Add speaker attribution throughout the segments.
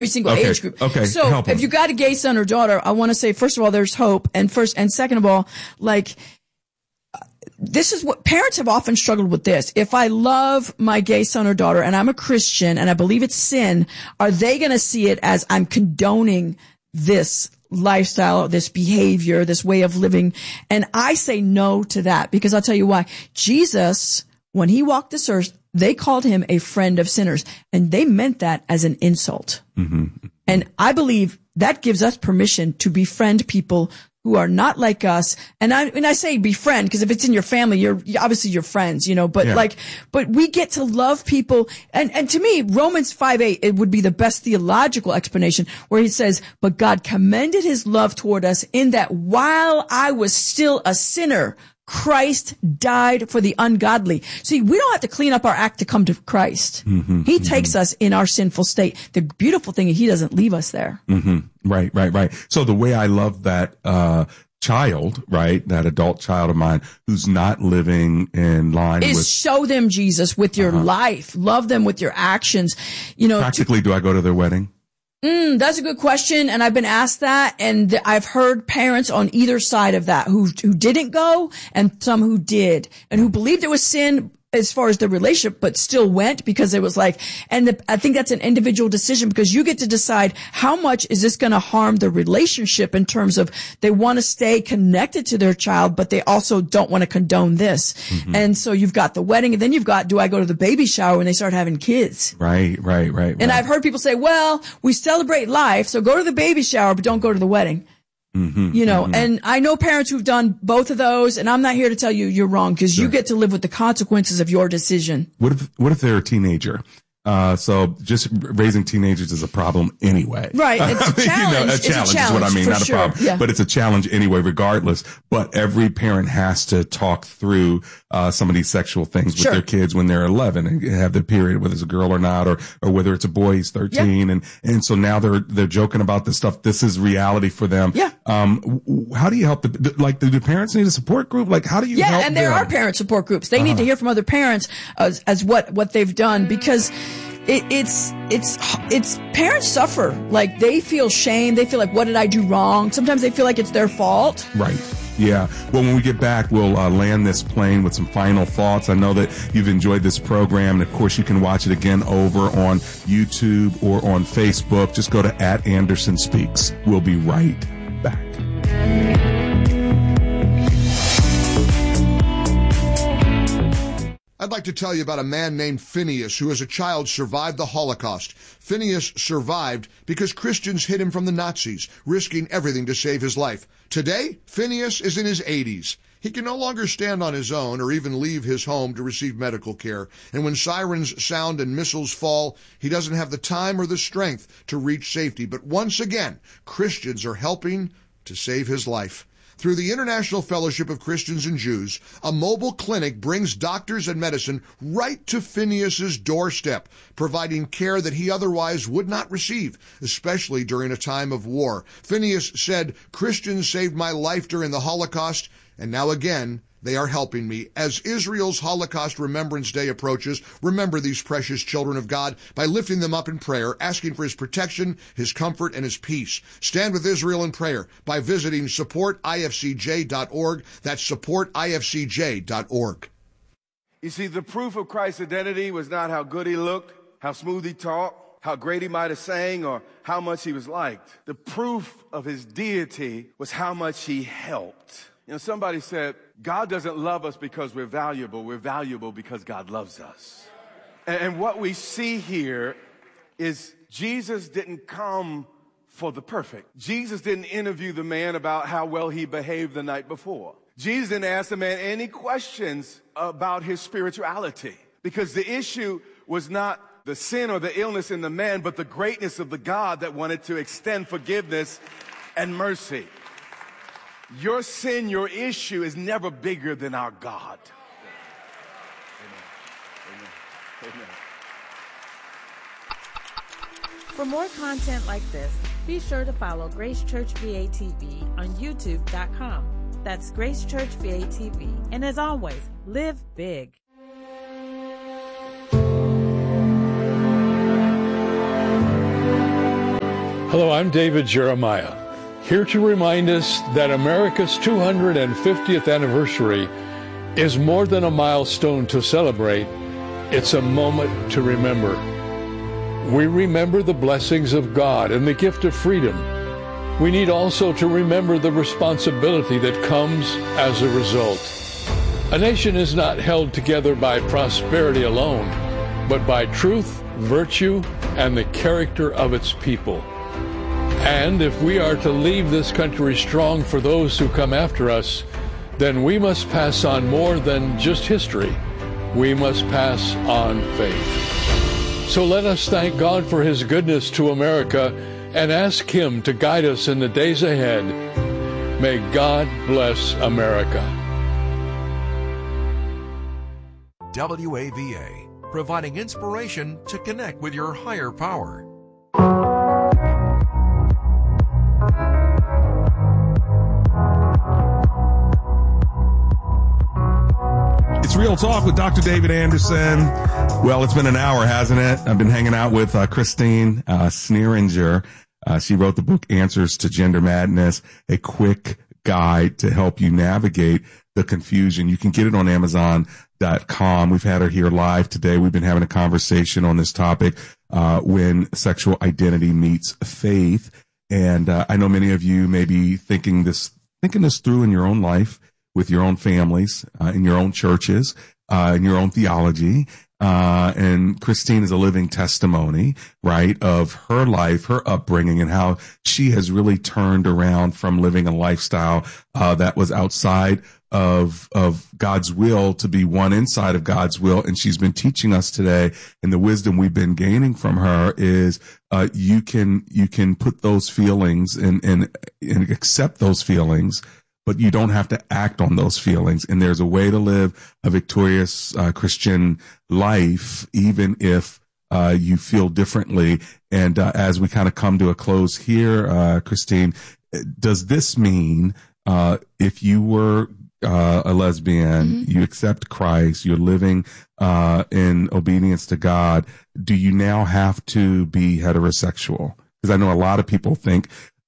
Speaker 1: single age group.
Speaker 2: Okay.
Speaker 1: So if you got a gay son or daughter, I want to say, first of all, there's hope. And second of all, like, this is what parents have often struggled with this. If I love my gay son or daughter and I'm a Christian and I believe it's sin, are they going to see it as I'm condoning this lifestyle, this behavior, this way of living? And I say no to that, because I'll tell you why. Jesus, when he walked this earth, they called him a friend of sinners, and they meant that as an insult. Mm-hmm. And I believe that gives us permission to befriend people who are not like us. And I say befriend, because if it's in your family, you're obviously your friends, but but we get to love people. And to me, Romans 5:8, it would be the best theological explanation, where he says, but God commended his love toward us in that while I was still a sinner, Christ died for the ungodly. See, we don't have to clean up our act to come to Christ. Mm-hmm, he takes us in our sinful state. The beautiful thing is he doesn't leave us there.
Speaker 2: Mm-hmm. Right. So the way I love that, child, right, that adult child of mine who's not living in line
Speaker 1: is
Speaker 2: with,
Speaker 1: show them Jesus with your life. Love them with your actions.
Speaker 2: Practically, do I go to their wedding?
Speaker 1: That's a good question. And I've been asked that. And I've heard parents on either side of that who didn't go and some who did and who believed it was sin as far as the relationship, but still went because it was like, I think that's an individual decision, because you get to decide how much is this going to harm the relationship in terms of they want to stay connected to their child, but they also don't want to condone this. Mm-hmm. And so you've got the wedding, and then you've got, do I go to the baby shower when they start having kids?
Speaker 2: Right.
Speaker 1: And I've heard people say, well, we celebrate life, so go to the baby shower, but don't go to the wedding. Mm-hmm, and I know parents who've done both of those, and I'm not here to tell you you're wrong, because you get to live with the consequences of your decision.
Speaker 2: What if they're a teenager? So just raising teenagers is a problem anyway.
Speaker 1: Right. It's a challenge.
Speaker 2: A challenge is what I mean, not a problem.
Speaker 1: Yeah.
Speaker 2: But it's a challenge anyway, regardless. But every parent has to talk through, some of these sexual things with their kids when they're 11 and have their period, whether it's a girl or not, or whether it's a boy, he's 13. Yep. And so now they're joking about this stuff. This is reality for them.
Speaker 1: Yeah.
Speaker 2: How do you help do parents need a support group? Like, how do you help them? Yeah,
Speaker 1: and there are parent support groups. They need to hear from other parents as what they've done, because it's parents suffer. Like, they feel shame. They feel like, what did I do wrong? Sometimes they feel like it's their fault.
Speaker 2: Right. Yeah. Well, when we get back, we'll land this plane with some final thoughts. I know that you've enjoyed this program. And of course, you can watch it again over on YouTube or on Facebook. Just go to @AndersonSpeaks. We'll be right back.
Speaker 3: I'd like to tell you about a man named Phineas who as a child survived the Holocaust. Phineas survived because Christians hid him from the Nazis, risking everything to save his life. Today, Phineas is in his 80s. He can no longer stand on his own or even leave his home to receive medical care. And when sirens sound and missiles fall, he doesn't have the time or the strength to reach safety. But once again, Christians are helping to save his life. Through the International Fellowship of Christians and Jews, a mobile clinic brings doctors and medicine right to Phineas's doorstep, providing care that he otherwise would not receive, especially during a time of war. Phineas said, "Christians saved my life during the Holocaust, and now again, they are helping me." As Israel's Holocaust Remembrance Day approaches, remember these precious children of God by lifting them up in prayer, asking for his protection, his comfort, and his peace. Stand with Israel in prayer by visiting supportifcj.org. That's supportifcj.org.
Speaker 4: You see, the proof of Christ's identity was not how good he looked, how smooth he talked, how great he might have sang, or how much he was liked. The proof of his deity was how much he helped. Somebody said, God doesn't love us because we're valuable. We're valuable because God loves us. And what we see here is Jesus didn't come for the perfect. Jesus didn't interview the man about how well he behaved the night before. Jesus didn't ask the man any questions about his spirituality, because the issue was not the sin or the illness in the man, but the greatness of the God that wanted to extend forgiveness and mercy. Your sin, your issue is never bigger than our God. Amen. Amen. Amen.
Speaker 5: For more content like this, be sure to follow Grace Church VATV on YouTube.com. That's Grace Church VATV. And as always, live big.
Speaker 6: Hello, I'm David Jeremiah, here to remind us that America's 250th anniversary is more than a milestone to celebrate. It's a moment to remember. We remember the blessings of God and the gift of freedom. We need also to remember the responsibility that comes as a result. A nation is not held together by prosperity alone, but by truth, virtue, and the character of its people. And if we are to leave this country strong for those who come after us, then we must pass on more than just history. We must pass on faith. So let us thank God for His goodness to America and ask Him to guide us in the days ahead. May God bless America.
Speaker 7: WAVA, providing inspiration to connect with your higher power.
Speaker 2: It's Real Talk with Dr. David Anderson. Well, it's been an hour, hasn't it? I've been hanging out with Christine Sneeringer. She wrote the book Answers to Gender Madness, a quick guide to help you navigate the confusion. You can get it on Amazon.com. We've had her here live today. We've been having a conversation on this topic, when sexual identity meets faith. And I know many of you may be thinking this through in your own life, with your own families, in your own churches, in your own theology. And Christine is a living testimony, right, of her life, her upbringing, and how she has really turned around from living a lifestyle that was outside of God's will to be one inside of God's will. And she's been teaching us today, and the wisdom we've been gaining from her is you can put those feelings and accept those feelings, but you don't have to act on those feelings. And there's a way to live a victorious Christian life, even if you feel differently. And as we kind of come to a close here, Christine, does this mean if you were a lesbian, you accept Christ, you're living in obedience to God, do you now have to be heterosexual? Because I know a lot of people think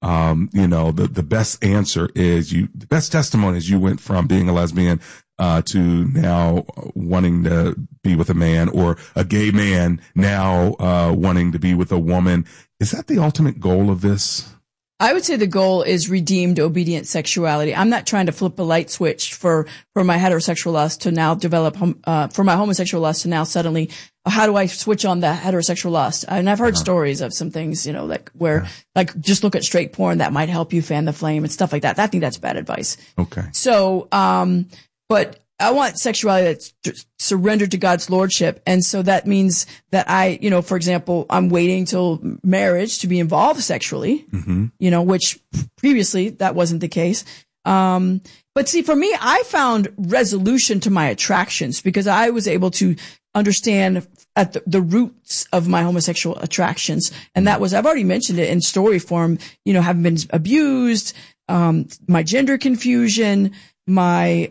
Speaker 2: the best answer is the best testimony is you went from being a lesbian to now wanting to be with a man, or a gay man now wanting to be with a woman. Is that the ultimate goal of this?
Speaker 1: I would say the goal is redeemed obedient sexuality. I'm not trying to flip a light switch for my heterosexual lust to now develop, for my homosexual lust to now suddenly, how do I switch on the heterosexual lust? And I've heard stories of some things, like where, like just look at straight porn, that might help you fan the flame and stuff like that. I think that's bad advice.
Speaker 2: Okay.
Speaker 1: So, but I want sexuality that's surrendered to God's lordship. And so that means that for example, I'm waiting till marriage to be involved sexually, which previously that wasn't the case. But see, for me, I found resolution to my attractions because I was able to understand at the roots of my homosexual attractions. And that was, I've already mentioned it in story form, having been abused, my gender confusion, my,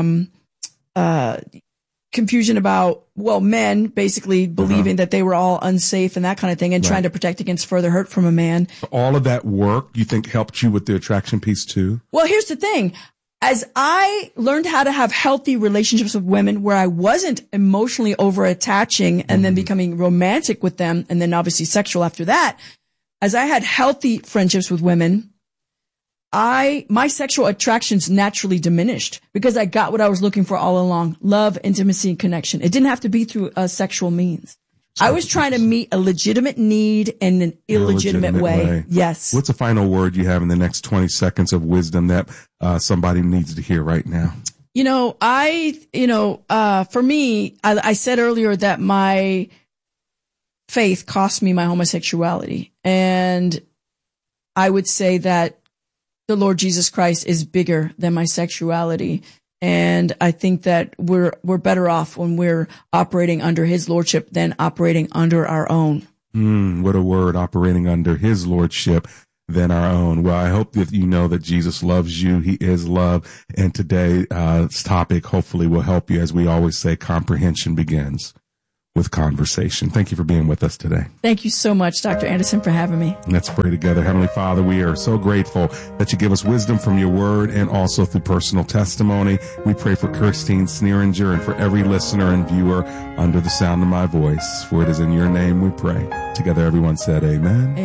Speaker 1: confusion about, men basically believing that they were all unsafe and that kind of thing, and trying to protect against further hurt from a man.
Speaker 2: All of that work, you think, helped you with the attraction piece too?
Speaker 1: Well, here's the thing. As I learned how to have healthy relationships with women where I wasn't emotionally over attaching and then becoming romantic with them, and then obviously sexual after that, as I had healthy friendships with women, my sexual attractions naturally diminished because I got what I was looking for all along: love, intimacy, and connection. It didn't have to be through a sexual means. I was trying to meet a legitimate need in an illegitimate way. Yes.
Speaker 2: What's the final word you have in the next 20 seconds of wisdom that somebody needs to hear right now? For me, I said earlier that my faith cost me my homosexuality. And I would say that the Lord Jesus Christ is bigger than my sexuality. And I think that we're better off when we're operating under His lordship than operating under our own. What a word, operating under His lordship than our own. Well, I hope that you know that Jesus loves you. He is love. And today's topic hopefully will help you. As we always say, comprehension begins with conversation. Thank you for being with us today.
Speaker 1: Thank you so much, Dr. Anderson, for having me.
Speaker 2: Let's pray together. Heavenly Father, we are so grateful that you give us wisdom from your word and also through personal testimony. We pray for Christine Sneeringer and for every listener and viewer under the sound of my voice. For it is in your name we pray. Together everyone said amen.